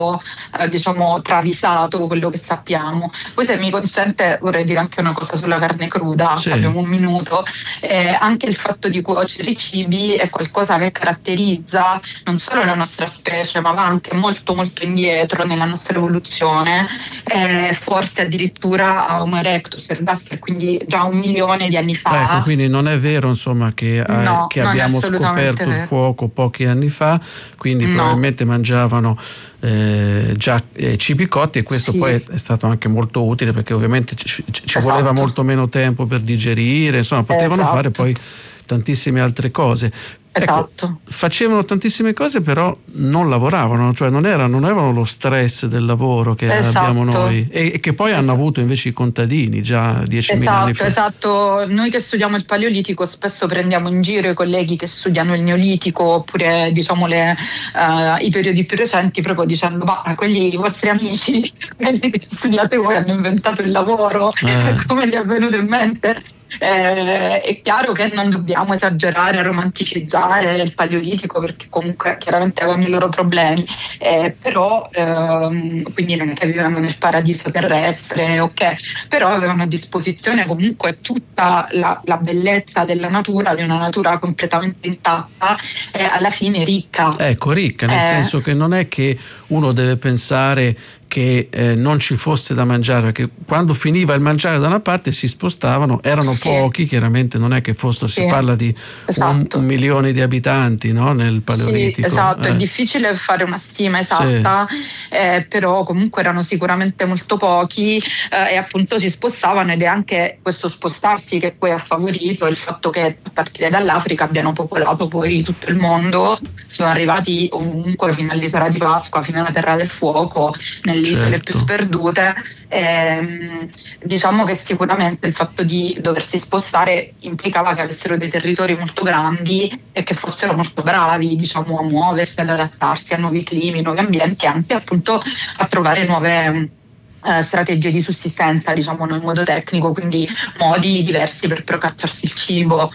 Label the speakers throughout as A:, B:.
A: diciamo travisato quello che sappiamo. Poi, se mi consente, vorrei dire anche una cosa sulla carne cruda,
B: Sì.
A: abbiamo un minuto. Anche il fatto di cuocere i cibi è qualcosa che caratterizza non solo la nostra specie, ma va anche molto molto indietro nella nostra evoluzione, forse addirittura a Homo erectus ergaster, quindi già 1 milione di anni fa.
B: Ecco, quindi non è vero, insomma, che
A: No, non è
B: abbiamo
A: assolutamente
B: scoperto il
A: vero.
B: fuoco pochi anni fa, quindi
A: No.
B: probabilmente mangiavano già cibi cotti, e questo
A: Sì.
B: poi è stato anche molto utile, perché ovviamente ci
A: Esatto.
B: voleva molto meno tempo per digerire, insomma, potevano
A: Esatto.
B: fare poi tantissime altre cose.
A: Esatto.
B: Ecco, facevano tantissime cose, però non lavoravano, cioè non avevano lo stress del lavoro che abbiamo noi, e che poi hanno avuto invece i contadini già 10.000 anni fa.
A: Esatto, noi che studiamo il Paleolitico spesso prendiamo in giro i colleghi che studiano il Neolitico, oppure diciamo i periodi più recenti, proprio dicendo: ma quelli i vostri amici, quelli che studiate voi, hanno inventato il lavoro, come gli è venuto in mente? È chiaro che non dobbiamo esagerare, romanticizzare il Paleolitico, perché comunque chiaramente avevano i loro problemi, però quindi non è che vivevano nel paradiso terrestre, ok, però avevano a disposizione comunque tutta la bellezza della natura, di una natura completamente intatta e alla fine ricca.
B: Ecco, ricca, nel senso che non è che uno deve pensare che non ci fosse da mangiare, perché quando finiva il mangiare da una parte si spostavano, erano pochi, chiaramente non è che fosse, si parla di un milione di abitanti, no, nel Paleolitico.
A: Sì, esatto, è difficile fare una stima esatta, però comunque erano sicuramente molto pochi, e appunto si spostavano, ed è anche questo spostarsi che poi ha favorito il fatto che a partire dall'Africa abbiano popolato poi tutto il mondo, sono arrivati ovunque, fino all'isola di Pasqua, fino alla Terra del Fuoco, nelle isole più sperdute. Diciamo che sicuramente il fatto di doversi spostare implicava che avessero dei territori molto grandi e che fossero molto bravi, diciamo, a muoversi, ad adattarsi a nuovi climi, nuovi ambienti, anche appunto a trovare nuove strategie di sussistenza, diciamo in modo tecnico, quindi modi diversi per procacciarsi il cibo.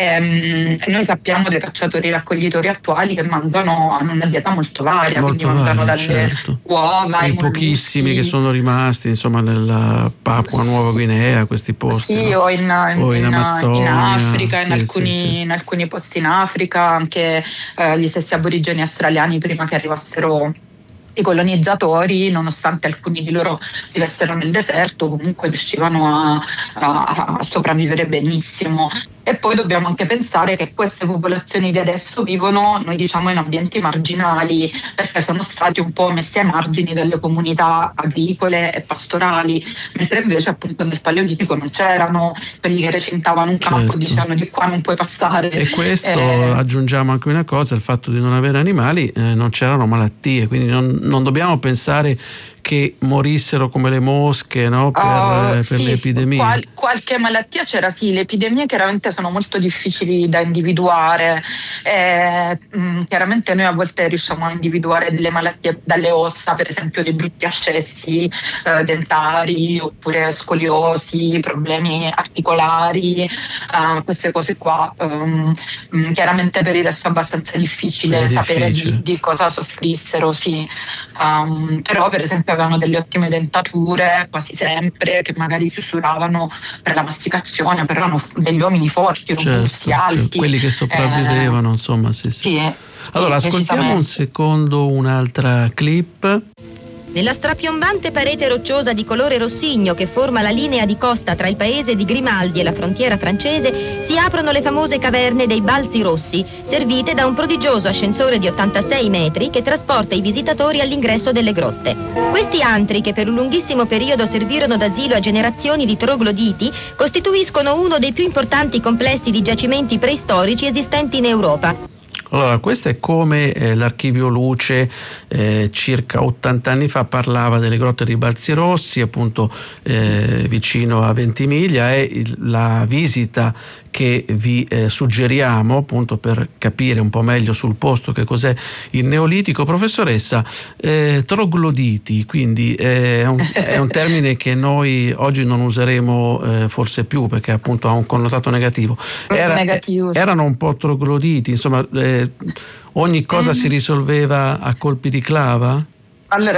A: Noi sappiamo dei cacciatori raccoglitori attuali che hanno una dieta molto varia, quindi mangiano dalle uova ai
B: pochissimi che sono rimasti, insomma, nella Papua Nuova Guinea, questi posti,
A: o in
B: Amazzonia,
A: in Africa, in alcuni posti in Africa, anche gli stessi aborigeni australiani, prima che arrivassero i colonizzatori, nonostante alcuni di loro vivessero nel deserto, comunque riuscivano a sopravvivere benissimo. E poi dobbiamo anche pensare che queste popolazioni di adesso vivono, noi diciamo, in ambienti marginali, perché sono stati un po' messi ai margini dalle comunità agricole e pastorali, mentre invece appunto nel Paleolitico non c'erano quelli che recintavano un campo, dicevano: di qua non puoi passare.
B: E questo, aggiungiamo anche una cosa, il fatto di non avere animali, non c'erano malattie, quindi non dobbiamo pensare che morissero come le mosche, no? per le epidemie.
A: Qualche malattia c'era, sì. Le epidemie chiaramente sono molto difficili da individuare. Chiaramente noi a volte riusciamo a individuare delle malattie dalle ossa, per esempio dei brutti ascessi dentari, oppure scoliosi, problemi articolari, queste cose qua. Chiaramente per il resto è abbastanza difficile sapere di cosa soffrissero, sì. Però per esempio avevano delle ottime dentature quasi sempre, che magari si usuravano per la masticazione, però erano degli uomini forti, robusti, alti,
B: quelli che sopravvivevano, insomma. Sì. Allora ascoltiamo un secondo un'altra clip.
C: Nella strapiombante parete rocciosa di colore rossigno che forma la linea di costa tra il paese di Grimaldi e la frontiera francese si aprono le famose caverne dei Balzi Rossi, servite da un prodigioso ascensore di 86 metri che trasporta i visitatori all'ingresso delle grotte. Questi antri, che per un lunghissimo periodo servirono d'asilo a generazioni di trogloditi, costituiscono uno dei più importanti complessi di giacimenti preistorici esistenti in Europa.
B: Allora, questo è come l'Archivio Luce circa 80 anni fa parlava delle grotte dei Balzi Rossi, appunto vicino a Ventimiglia, e la visita che vi suggeriamo appunto per capire un po' meglio sul posto che cos'è il Neolitico. Professoressa, trogloditi, quindi è un termine che noi oggi non useremo forse più, perché appunto ha un connotato negativo. Erano un po' trogloditi, insomma, ogni cosa si risolveva a colpi di clava?
A: Allora,